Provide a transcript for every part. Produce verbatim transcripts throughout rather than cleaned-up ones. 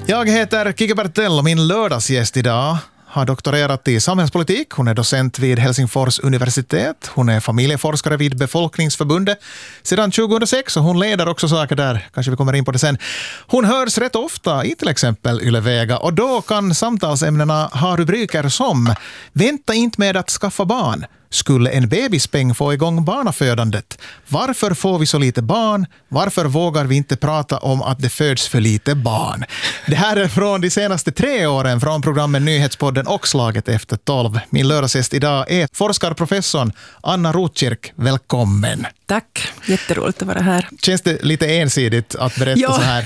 Jag heter Kike Bertell och min lördagsgäst idag har doktorerat i samhällspolitik. Hon är docent vid Helsingfors universitet. Hon är familjeforskare vid Befolkningsförbundet sedan tjugohundrasex och hon leder också saker där. Kanske vi kommer in på det sen. Hon hörs rätt ofta i till exempel Yle Vega och då kan samtalsämnena ha rubriker som "Vänta inte med att skaffa barn. Skulle en bebispeng få igång barnafödandet? Varför får vi så lite barn? Varför vågar vi inte prata om att det föds för lite barn?" Det här är från de senaste tre åren från programmen Nyhetspodden och Slaget efter tolv. Min lördagsgäst idag är forskarprofessorn Anna Rotkirk. Välkommen. Tack, jätteroligt att vara här. Känns det lite ensidigt att berätta ja. så här?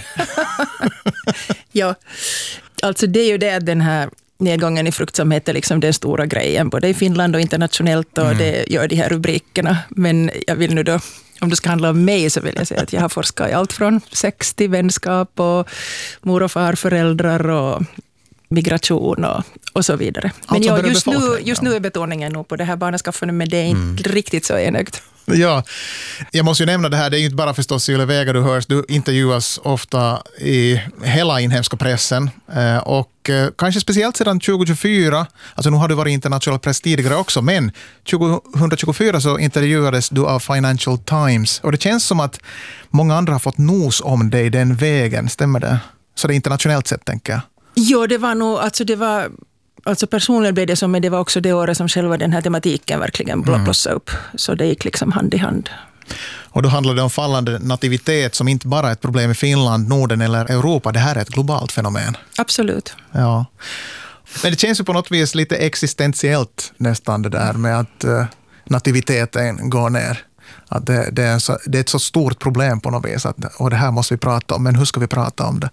Ja, alltså det är ju det att den här nedgången i fruktsamhet är liksom den stora grejen, både i Finland och internationellt, och mm. det gör de här rubrikerna. Men jag vill nu då, om det ska handla om mig, så vill jag säga att jag har forskat i allt från sex till vänskap och mor- och farföräldrar och migration och, och så vidare. Men ja, just, nu, just nu är betoningen nog på det här barnaskaffandet, men det är inte mm. riktigt så enögt. Ja, jag måste ju nämna det här, det är inte bara förstås i Yle Vega du hörs, du intervjuas ofta i hela inhemska pressen och kanske speciellt sedan tjugohundratjugofyra, alltså nu har du varit internationell press tidigare också, men tjugohundratjugofyra så intervjuades du av Financial Times och det känns som att många andra har fått nos om dig den vägen, stämmer det? Så det är internationellt sett, tänker jag. Ja, det var nog, alltså det var Alltså personligen blev det som, men det var också det året som själva den här tematiken verkligen blossade upp. Så det gick liksom hand i hand. Och då handlar det om fallande nativitet som inte bara är ett problem i Finland, Norden eller Europa. Det här är ett globalt fenomen. Absolut. Ja. Men det känns ju på något vis lite existentiellt nästan det där med att uh, nativiteten går ner. Att det, det, är så, det är ett så stort problem på något vis. Att, och det här måste vi prata om, men hur ska vi prata om det?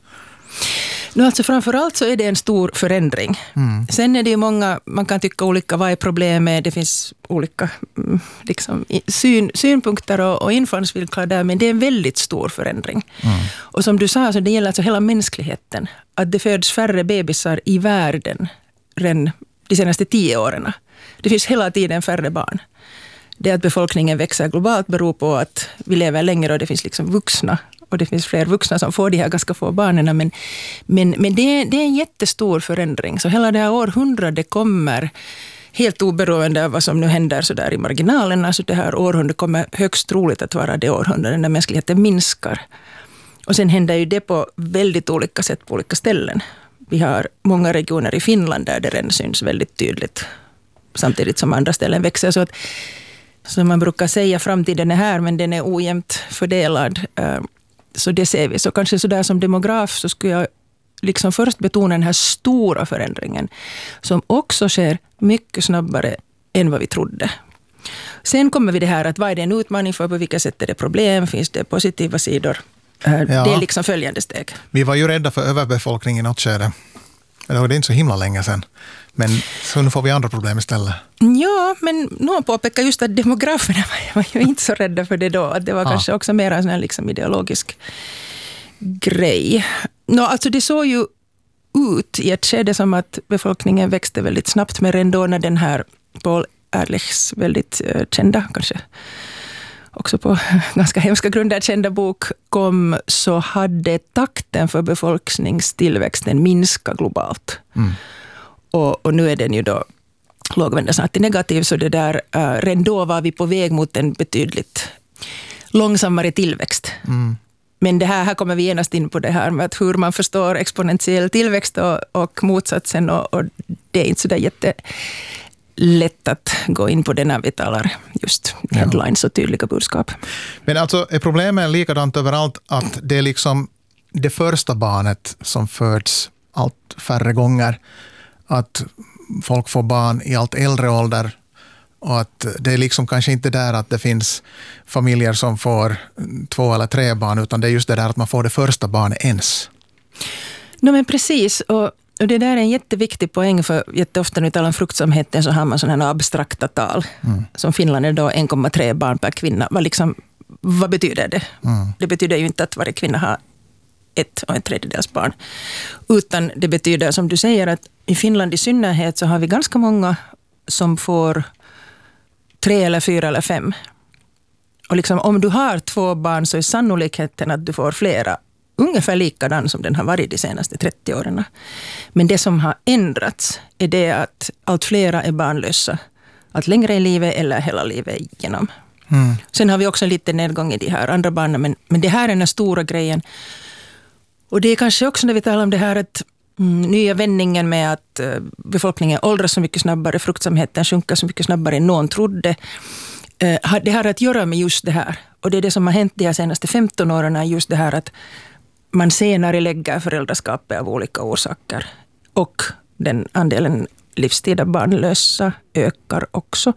No, alltså framförallt så är det en stor förändring. Mm. Sen är det ju många, man kan tycka olika, vad är problemet? Det finns olika liksom, syn, synpunkter och, och infallsvinklar där, men det är en väldigt stor förändring. Mm. Och som du sa, så det gäller alltså hela mänskligheten. Att det föds färre bebisar i världen än de senaste tio åren. Det finns hela tiden färre barn. Det att befolkningen växer globalt beror på att vi lever längre och det finns liksom vuxna. Och det finns fler vuxna som får de här ganska få barnen. Men, men, men det, det är en jättestor förändring. Så hela det här århundradet kommer, helt oberoende av vad som nu händer så där i marginalerna, så det här århundradet kommer högst troligt att vara det århundradet när mänskligheten minskar. Och sen händer ju det på väldigt olika sätt på olika ställen. Vi har många regioner i Finland där det redan syns väldigt tydligt. Samtidigt som andra ställen växer. Så att, så man brukar säga, framtiden är här, men den är ojämnt fördelad. Så det ser vi. Så kanske så där som demograf så skulle jag liksom först betona den här stora förändringen som också sker mycket snabbare än vad vi trodde. Sen kommer vi det här att vad är det en utmaning för, på vilka sätt är det problem, finns det positiva sidor? Ja. Det är liksom följande steg. Vi var ju rädda för överbefolkning i något skede. Det var inte så himla länge sedan. Men så nu får vi andra problem istället. Ja, men någon påpekar just att demograferna var ju inte så rädda för det då. Att det var ah. kanske också mer en sån här liksom ideologisk grej. Nå, alltså det såg ju ut i ett skede som att befolkningen växte väldigt snabbt. Men ändå när den här Paul Ehrlichs väldigt uh, kända, kanske också på ganska hemska grunder kända bok kom, så hade takten för befolkningstillväxten minskat globalt. Mm. Och, och nu är den ju då lågvända snart till negativ, så det där, uh, redan då var vi på väg mot en betydligt långsammare tillväxt. Mm. Men det här, här kommer vi genast in på det här med att hur man förstår exponentiell tillväxt och, och motsatsen, och, och det är inte så där jättelätt att gå in på det när vi talar just headlines och tydliga budskap. Men alltså är problemet likadant överallt, att det är liksom det första barnet som föds allt färre gånger, att folk får barn i allt äldre ålder och att det är liksom kanske inte där att det finns familjer som får två eller tre barn, utan det är just det där att man får det första barnet ens. No, men precis, och, och det där är en jätteviktig poäng, för jätteofta när vi talar om fruktsamheten så har man sådana abstrakta tal. Mm. Som Finland är då en komma tre barn per kvinna. Vad, liksom, vad betyder det? Mm. Det betyder ju inte att varje kvinna har ett och en tredjedels barn. Utan det betyder, som du säger, att i Finland i synnerhet så har vi ganska många som får tre eller fyra eller fem. Och liksom, om du har två barn så är sannolikheten att du får flera ungefär likadan som den har varit de senaste trettio åren. Men det som har ändrats är det att allt flera är barnlösa. Att längre i livet eller hela livet igenom. Mm. Sen har vi också en liten nedgång i de här andra barnen. Men, men det här är den stora grejen. Och det är kanske också när vi talar om det här att mm, nya vändningen med att uh, befolkningen åldras så mycket snabbare, fruktsamheten sjunker så mycket snabbare än någon trodde. Uh, det har att göra med just det här. Och det är det som har hänt de här senaste femton åren, just det här att man senare lägger föräldraskapet av olika orsaker. Och den andelen livstida barnlösa ökar också.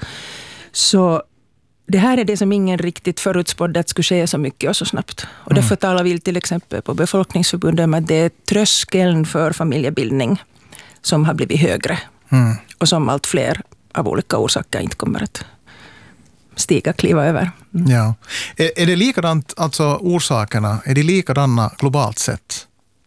Så det här är det som ingen riktigt förutspådde att skulle ske så mycket och så snabbt. Och därför talar vi till exempel på Befolkningsförbundet om att det är tröskeln för familjebildning som har blivit högre. Mm. Och som allt fler av olika orsaker inte kommer att stiga, kliva över. Mm. Ja. Är, är det likadant, alltså orsakerna, är det likadana globalt sett?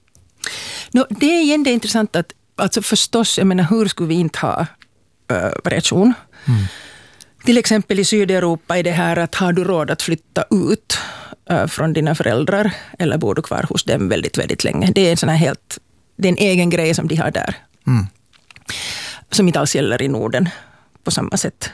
No, det är igen det intressant att, alltså förstås, jag menar, hur skulle vi inte ha äh, variation? Mm. Till exempel i Sydeuropa är det här att har du råd att flytta ut äh, från dina föräldrar eller bor du kvar hos dem väldigt, väldigt länge. Det är en sån här helt, det är en egen grej som de har där. Mm. Som inte alls gäller i Norden på samma sätt.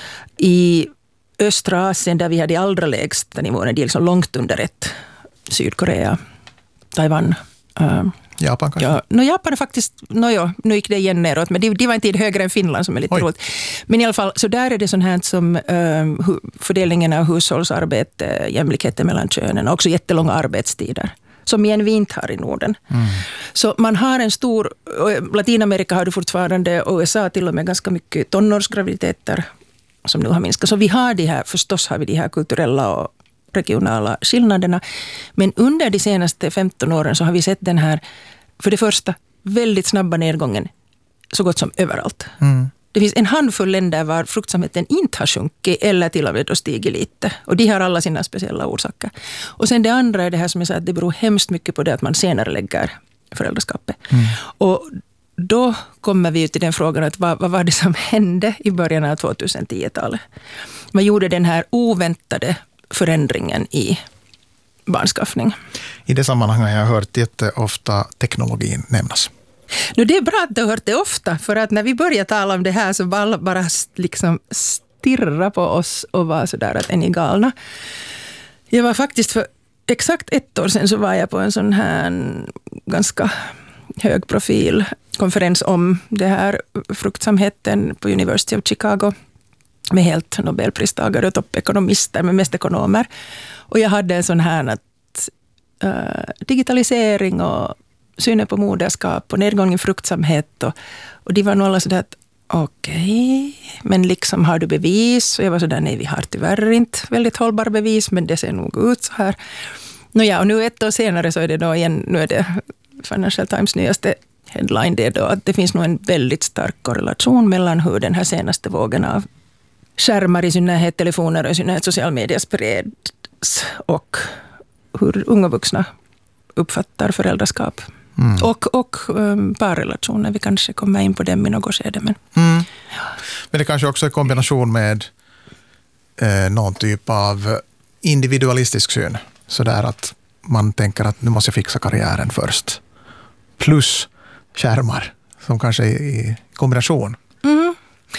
I östra Asien där vi har de allra lägsta nivåerna, det är liksom långt under ett. Sydkorea, Taiwan. Äh, Japan kanske? Ja, no, Japan är faktiskt, no, ja, nu gick det igen neråt, men de, de var inte högre än Finland som är lite roligt. Men i alla fall, så där är det sånt här som um, fördelningen av hushållsarbete, jämlikheten mellan könen och också jättelånga arbetstider. Som igen vi inte har i Norden. Mm. Så man har en stor, Latinamerika har du fortfarande, och U S A till och med ganska mycket tonårsgraviditeter som nu har minskat. Så vi har de här, förstås har vi de här kulturella och regionala skillnaderna. Men under de senaste femton åren så har vi sett den här, för det första, väldigt snabba nedgången så gott som överallt. Mm. Det finns en handfull länder var fruktsamheten inte har sjunkit eller till och med då stigit lite. Och de har alla sina speciella orsaker. Och sen det andra är det här som jag sa, att det beror hemskt mycket på det att man senare lägger föräldraskapet. Mm. Och då kommer vi till den frågan att vad, vad var det som hände i början av tjugohundratio-talet? Man gjorde den här oväntade förändringen i barnskaffning. I det sammanhanget har jag hört jätteofta teknologin nämnas. Nu, det är bra att du har hört det ofta, för att när vi började tala om det här så bara, bara liksom stirra på oss och var sådär att är ni galna. Jag var faktiskt för exakt ett år sedan så var jag på en sån här ganska hög profil konferens om det här fruktsamheten på University of Chicago med helt Nobelpristagare och toppekonomister, men mest ekonomer. Och jag hade en sån här att uh, digitalisering och synen på moderskap och nedgång i fruktsamhet. Och, och de var nog alla sådär att okej, okay, men liksom har du bevis? Och jag var sådär, nej vi har tyvärr inte väldigt hållbara bevis, men det ser nog ut så här. Nåja, och nu ett år senare så är det då igen, nu är det Financial Times nyaste headline, det är då att det finns nog en väldigt stark korrelation mellan hur den här senaste vågen av skärmar i synnerhet, telefoner och i synnerhet social media spreds och hur unga vuxna uppfattar föräldraskap. Mm. Och, och um, parrelationer, vi kanske kommer in på dem i något skede. Men, mm. ja. Men det kanske också är kombination med eh, någon typ av individualistisk syn. Så där att man tänker att nu måste jag fixa karriären först. Plus skärmar som kanske är i kombination. Mm.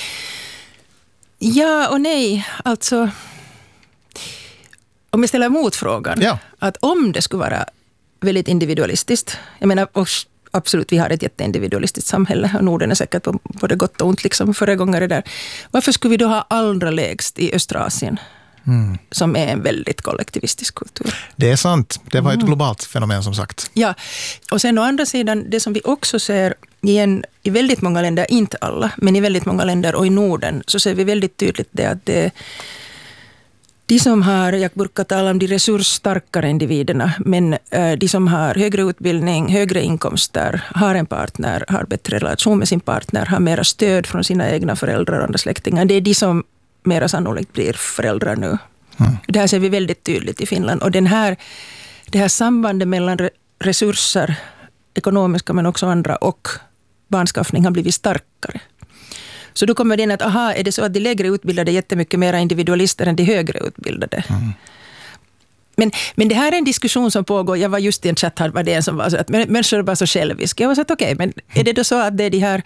Ja och nej, alltså om jag ställer motfrågan, ja. Att om det skulle vara väldigt individualistiskt, jag menar absolut vi har ett jätteindividualistiskt samhälle och Norden är säkert på både gott och ont liksom föregångare där. Varför skulle vi då ha allra lägst i östra Asien? Mm. Som är en väldigt kollektivistisk kultur. Det är sant. Det var ett mm. globalt fenomen som sagt. Ja, och sen å andra sidan, det som vi också ser igen i väldigt många länder, inte alla, men i väldigt många länder och i Norden så ser vi väldigt tydligt det att det, de som har, jag brukar tala om de resursstarkare individerna, men äh, de som har högre utbildning, högre inkomster, har en partner, har bättre relation med sin partner, har mera stöd från sina egna föräldrar och andra släktingar. Det är de som mera sannolikt blir föräldrar nu. Mm. Det här ser vi väldigt tydligt i Finland. Och den här, det här sambandet mellan resurser, ekonomiska men också andra, och barnskaffning har blivit starkare. Så då kommer det in att, aha, är det så att de lägre utbildade är jättemycket mer individualister än de högre utbildade? Mm. Men, men det här är en diskussion som pågår. Jag var just i en chatt här, var det en som var så att människor är bara så själviska. Jag var så att okej, okay, men är det då så att det är de här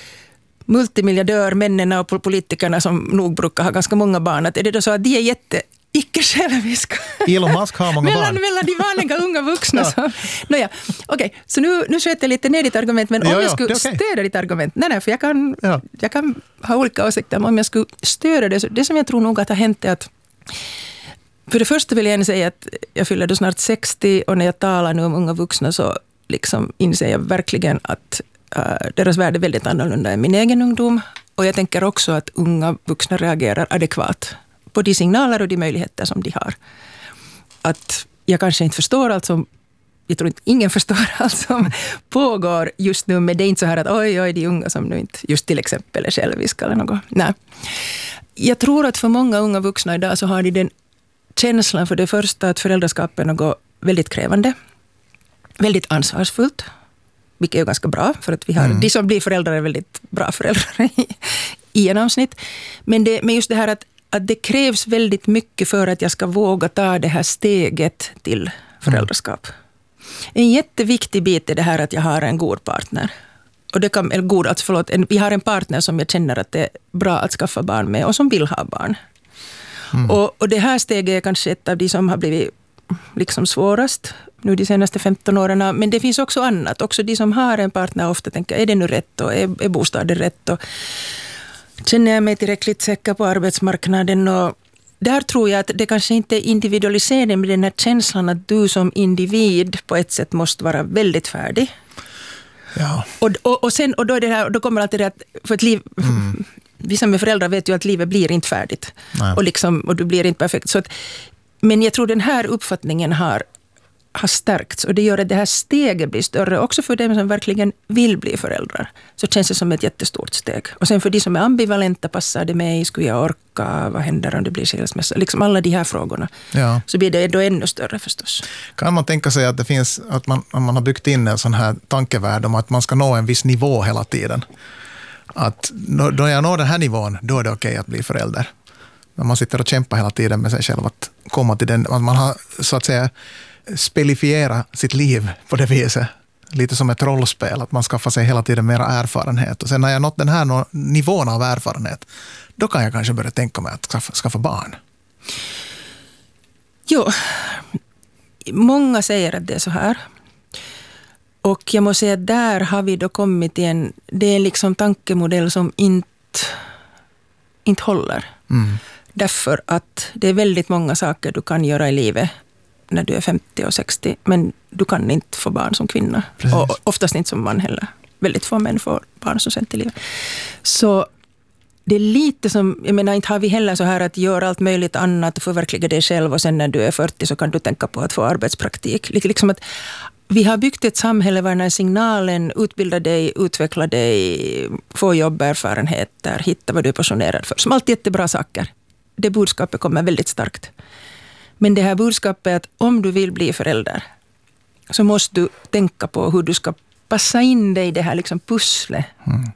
multimiljardörmännen och politikerna som nog brukar ha ganska många barn, att är det då så att de är jätte icke-själviska? Elon Musk har många mellan, barn. Mellan de vanliga unga vuxna. Ja. Så. Nåja, okej. Okay. Så nu, nu sköter jag lite ner ditt argument, men om ja, jag skulle ja, okay. stödja ditt argument, nej, nej, för jag kan, ja. jag kan ha olika åsikter, men om jag skulle stödja det, så det som jag tror nog att har hänt är att för det första vill jag gärna säga att jag fyller då snart sextio, och när jag talar nu om unga vuxna så liksom inser jag verkligen att uh, deras värld är väldigt annorlunda än min egen ungdom. Och jag tänker också att unga vuxna reagerar adekvat på de signaler och de möjligheter som de har. Att jag kanske inte förstår allt som, jag tror inte ingen förstår allt som pågår just nu, men det är inte så här att oj, oj, de unga som nu inte just till exempel är själviska eller något. Nej. Jag tror att för många unga vuxna idag så har de den känslan för det första att föräldraskapet är något väldigt krävande, väldigt ansvarsfullt, vilket är ganska bra, för att vi har, mm. de som blir föräldrar är väldigt bra föräldrar i, i genomsnitt. Men, det, men just det här att, att det krävs väldigt mycket för att jag ska våga ta det här steget till föräldraskap. Mm. En jätteviktig bit är det här att jag har en god partner. Och det kan, eller god, alltså förlåt, en, jag har en partner som jag känner att det är bra att skaffa barn med och som vill ha barn. Mm. Och, och det här steget är kanske ett av de som har blivit liksom svårast nu de senaste femton åren. Men det finns också annat. Också de som har en partner ofta tänker, är det nu rätt och är, är bostaden rätt? Och känner jag mig tillräckligt säker på arbetsmarknaden? Och där tror jag att det kanske inte är individualisering, med den här känslan att du som individ på ett sätt måste vara väldigt färdig. Ja. Och, och, och, sen, och då, är det här, då kommer alltid det att för ett liv... Mm. Vi som är föräldrar vet ju att livet blir inte färdigt. Och, liksom, och du blir inte perfekt. Så att, men jag tror den här uppfattningen har, har stärkts. Och det gör att det här steget blir större. Också för dem som verkligen vill bli föräldrar. Så känns det som ett jättestort steg. Och sen för de som är ambivalenta, passar det mig? Skulle jag orka? Vad händer om det blir skilsmässa? Liksom alla de här frågorna. Ja. Så blir det då ännu större förstås. Kan man tänka sig att det finns, att man, att man har byggt in en sån här tankevärld om att man ska nå en viss nivå hela tiden? Att då jag når den här nivån, då är det okej att bli förälder. Men man sitter och kämpar hela tiden med sig själv att komma till den. Man har så att säga spelifierat sitt liv på det viset. Lite som ett rollspel, att man skaffar sig hela tiden mera erfarenhet. Och sen när jag nått den här nivån av erfarenhet, då kan jag kanske börja tänka mig att skaffa, skaffa barn. Jo, många säger att det är så här. Och jag måste säga att där har vi då kommit till en, det är liksom tankemodell som inte, inte håller. Mm. Därför att det är väldigt många saker du kan göra i livet när du är femtio och sextio, men du kan inte få barn som kvinna. Precis. Och oftast inte som man heller. Väldigt få män får barn som sent i livet. Så det är lite som, jag menar, inte har vi heller så här att göra allt möjligt annat och förverkliga dig själv, och sen när du är fyrtio så kan du tänka på att få arbetspraktik. Liksom att vi har byggt ett samhälle där den här signalen, utbilda dig, utveckla dig, få jobberfarenheter, hitta vad du är passionerad för. Som alltid jättebra saker. Det budskapet kommer väldigt starkt. Men det här budskapet är att om du vill bli förälder så måste du tänka på hur du ska passa in dig i det här liksom pusslet. Mm.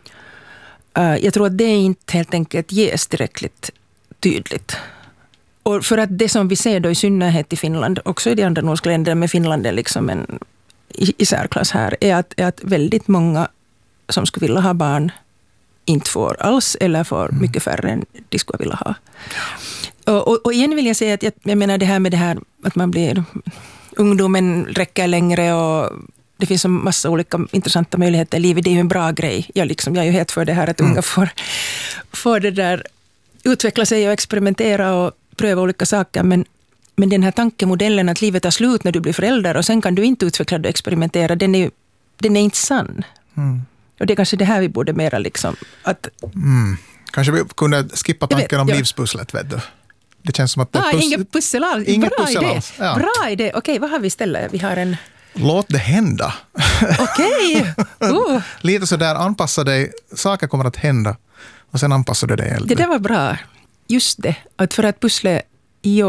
Uh, jag tror att det inte helt enkelt ges tillräckligt tydligt. Och för att det som vi ser då i synnerhet i Finland, också i de andra nordiska länderna, med Finland är liksom en i särklass här, är att, är att väldigt många som skulle vilja ha barn inte får alls, eller får mm. mycket färre än de skulle vilja ha. Och, och, och igen vill jag säga att jag, jag menar det här med det här att man blir, ungdomen räcker längre och det finns en massa olika intressanta möjligheter i livet. Det är ju en bra grej. Jag, liksom, jag är ju helt för det här att unga mm. får, får det där utveckla sig och experimentera och pröva olika saker. Men, men den här tankemodellen att livet tar slut när du blir förälder och sen kan du inte utveckla och experimentera, den är, den är inte sann. Mm. Och det är kanske det här vi borde mera liksom att... Mm. Kanske vi kunde skippa tanken om ja. livspusslet, vet du. Det känns som att det ah, pus- inget pussel alls. Inget bra pussel idé. Alls. Ja. Bra idé. Okej, vad har vi istället? Vi har en... Låt det hända. Okej. Uh. Lite så där, anpassa dig. Saker kommer att hända. Och sen anpassar du dig. Det där var bra. Just det. Att för att pusslet